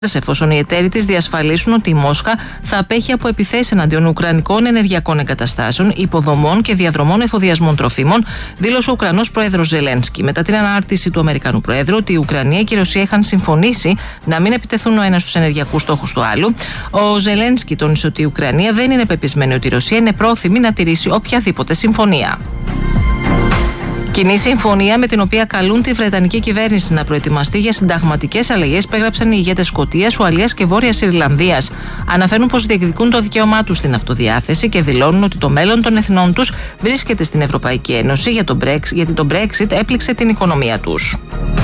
εφόσον οι εταίροι της διασφαλίσουν ότι η Μόσχα θα απέχει από επιθέσεις εναντίον ουκρανικών ενεργειακών εγκαταστάσεων, υποδομών και διαδρομών εφοδιασμών τροφίμων, δήλωσε ο Ουκρανός πρόεδρος Ζελένσκι. Μετά την ανάρτηση του Αμερικανού Προέδρου ότι η Ουκρανία και η Ρωσία είχαν συμφωνήσει να μην επιτεθούν ο ένας στους ενεργειακούς στόχους του άλλου, ο Ζελένσκι τόνισε ότι η Ουκρανία δεν είναι πεπισμένη ότι η Ρωσία είναι πρόθυμη να τηρήσει οποιαδήποτε συμφωνία. Κοινή συμφωνία με την οποία καλούν τη Βρετανική κυβέρνηση να προετοιμαστεί για συνταγματικές αλλαγές υπέγραψαν οι ηγέτες Σκωτίας, Ουαλίας και Βόρειας Ιρλανδίας. Αναφέρουν πως διεκδικούν το δικαίωμά τους στην αυτοδιάθεση και δηλώνουν ότι το μέλλον των εθνών τους βρίσκεται στην Ευρωπαϊκή Ένωση γιατί το Brexit έπληξε την οικονομία τους.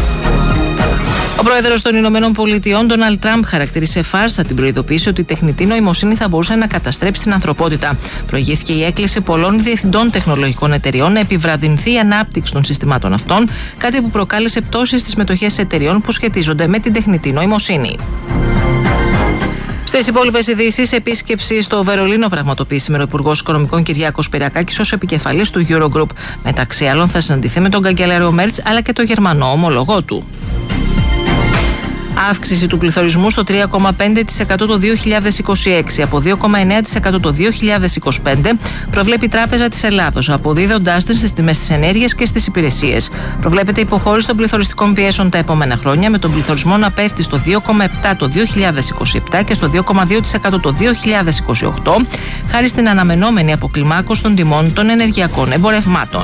Ο πρόεδρος των Ηνωμένων Πολιτειών, Ντόναλντ Τραμπ, χαρακτήρισε φάρσα την προειδοποίηση ότι η τεχνητή νοημοσύνη θα μπορούσε να καταστρέψει την ανθρωπότητα. Προηγήθηκε η έκκληση πολλών διευθυντών τεχνολογικών εταιριών να επιβραδυνθεί η ανάπτυξη των συστημάτων αυτών, κάτι που προκάλεσε πτώσεις στις μετοχές εταιριών που σχετίζονται με την τεχνητή νοημοσύνη. Στις υπόλοιπες ειδήσεις, επίσκεψη στο Βερολίνο πραγματοποιεί σήμερα ο Υπουργός Οικονομικών Κυριάκος Πυριακάκης ως επικεφαλής του Eurogroup. Μεταξύ άλλων, θα συναντηθεί με τον καγκελάριο Μέρτς αλλά και τον Γερμανό ομολογό του. Αύξηση του πληθωρισμού στο 3,5% το 2026 από 2,9% το 2025 προβλέπει η Τράπεζα της Ελλάδος, αποδίδοντάς την στις τιμές της ενέργειας και στις υπηρεσίες. Προβλέπεται υποχώρηση των πληθωριστικών πιέσεων τα επόμενα χρόνια, με τον πληθωρισμό να πέφτει στο 2,7% το 2027 και στο 2,2% το 2028, χάρη στην αναμενόμενη αποκλιμάκωση των τιμών των ενεργειακών εμπορευμάτων.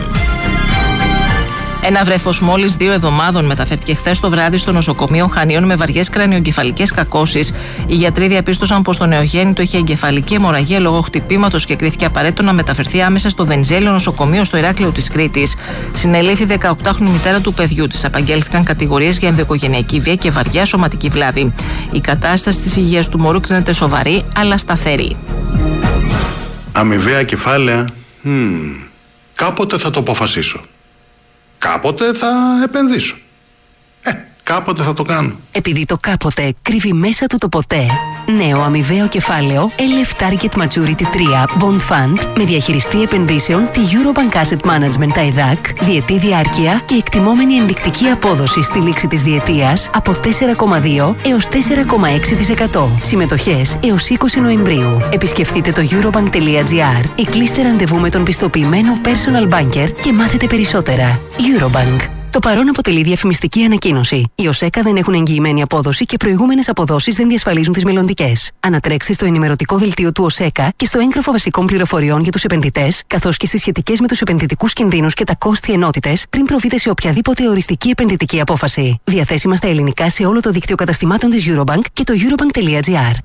Ένα βρέφος μόλις 2 εβδομάδων μεταφέρθηκε χθες το βράδυ στο νοσοκομείο Χανίων με βαριές κρανιοεγκεφαλικές κακώσεις. Οι γιατροί διαπίστωσαν πως το νεογέννητο είχε εγκεφαλική αιμορραγία λόγω χτυπήματος και κρίθηκε απαραίτητο να μεταφερθεί άμεσα στο Βενιζέλιο νοσοκομείο στο Ηράκλειο της Κρήτης. Συνελήφθη 18χρονη μητέρα του παιδιού της. Απαγγέλθηκαν κατηγορίες για ενδοοικογενειακή βία και βαριά σωματική βλάβη. Η κατάσταση της υγείας του μωρού κρίνεται σοβαρή αλλά σταθερή. Αμοιβαία κεφάλαια. Κάποτε θα το αποφασίσω. Κάποτε θα επενδύσω. Κάποτε θα το κάνω. Επειδή το κάποτε κρύβει μέσα του το ποτέ. Νέο αμοιβαίο κεφάλαιο LF Target Maturity 3 Bond Fund με διαχειριστή επενδύσεων τη Eurobank Asset Management ΤΑΙΔΑΚ, διετή διάρκεια και εκτιμόμενη ενδεικτική απόδοση στη λήξη της διετίας από 4,2 έως 4,6%. Συμμετοχές έως 20 Νοεμβρίου. Επισκεφτείτε το eurobank.gr ή κλείστε ραντεβού με τον πιστοποιημένο personal banker και μάθετε περισσότερα. Eurobank. Το παρόν αποτελεί διαφημιστική ανακοίνωση. Οι ΟΣΕΚΑ δεν έχουν εγγυημένη απόδοση και προηγούμενες αποδόσεις δεν διασφαλίζουν τις μελλοντικές. Ανατρέξτε στο ενημερωτικό δελτίο του ΟΣΕΚΑ και στο έγγραφο βασικών πληροφοριών για τους επενδυτές, καθώς και στις σχετικές με τους επενδυτικούς κινδύνους και τα κόστη ενότητες, πριν προβείτε σε οποιαδήποτε οριστική επενδυτική απόφαση. Διαθέσιμα στα ελληνικά σε όλο το δίκτυο καταστημάτων της Eurobank και το eurobank.gr.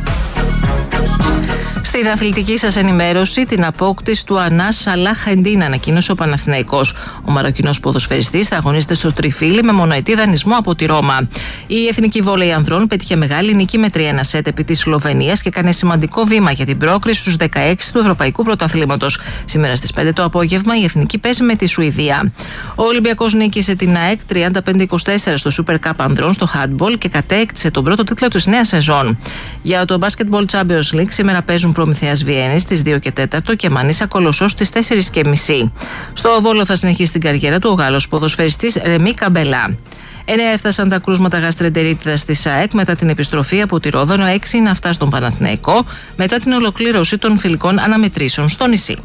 Στην αθλητική σας ενημέρωση, την απόκτηση του Ανάς Σαλάχ Εντίν ανακοίνωσε ο Παναθηναϊκός. Ο Μαροκινός ποδοσφαιριστής θα αγωνίζεται στο Τριφύλι με μονοετή δανεισμό από τη Ρώμα. Η εθνική βόλεϊ ανδρών πέτυχε μεγάλη νίκη με 3-1 σετ επί της Σλοβενίας και έκανε σημαντικό βήμα για την πρόκριση στους 16 του Ευρωπαϊκού Πρωταθλήματος. Σήμερα στις 5 το απόγευμα η εθνική παίζει με τη Σουηδία. Ο Ολυμπιακός νίκησε την ΑΕΚ 35-24 στο Super Cup ανδρών στο handball και κατέκτησε τον πρώτο τίτλο της νέας σεζόν. Για το Basketball Champions League σήμερα παίζουν Προμηθέας Βιέννης στις 2 και 4 και Μανίσα Κολοσσός στις 4:30. Στο Βόλο θα συνεχίσει την καριέρα του ο Γάλλος ποδοσφαιριστής Ρεμί Καμπελά. 9 έφτασαν τα κρούσματα γαστρεντερίτιδας στη ΣΑΕΚ μετά την επιστροφή από τη Ρόδωνο, 6 είναι αυτά στον Παναθηναϊκό μετά την ολοκλήρωση των φιλικών αναμετρήσεων στο νησί.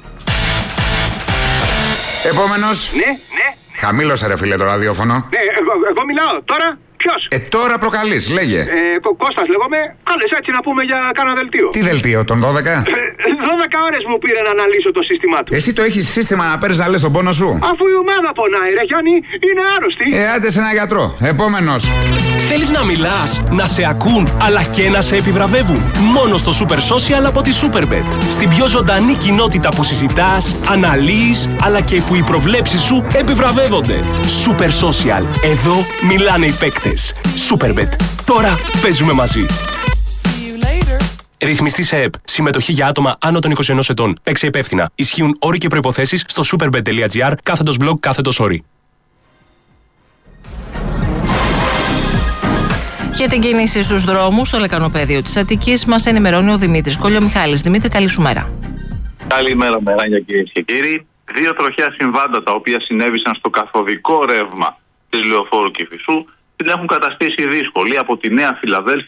Επόμενος. Ναι. Χαμήλωσε ρε φίλε το ραδιόφωνο. Ναι, εγώ μιλάω τώρα. Ποιος? Τώρα προκαλείς, λέγε. Κώστας λέγομαι. Κάλεσα έτσι να πούμε για κάνα δελτίο. Τι δελτίο, τον 12? 12 ώρες μου πήρε να αναλύσω το σύστημά του. Εσύ το έχεις σύστημα να παίρνεις να λες τον πόνο σου? Αφού η ομάδα πονάει ρε Γιάννη, είναι άρρωστη. Άντε σε ένα γιατρό. Επόμενος. Θέλεις να μιλάς, να σε ακούν, αλλά και να σε επιβραβεύουν? Μόνο στο Super Social από τη Superbet. Στην πιο ζωντανή κοινότητα που συζητάς, αναλύεις, αλλά και που οι προβλέψεις σου επιβραβεύονται. Super Social. Εδώ μιλάνε οι παίκτες. Superbet. Τώρα παίζουμε μαζί. Ρυθμιστή σε ΕΠ. Συμμετοχή για άτομα άνω των 21 ετών. Παίξε υπεύθυνα. Ισχύουν όροι και προϋποθέσεις στο superbet.gr/blog/όροι. Για την κίνηση στους δρόμους στο λεκανοπέδιο της Αττικής μας ενημερώνει ο Δημήτρης Κολιομιχάλης. Δημήτρη, καλή σου μέρα. Καλημέρα, μεράνια κυρίες και κύριοι. 2 τροχαία συμβάντα τα οποία συνέβησαν στο καθοδικό ρεύμα της Λεωφόρου Κηφισού την έχουν καταστήσει δύσκολη από τη Νέα Φιλαδέλφια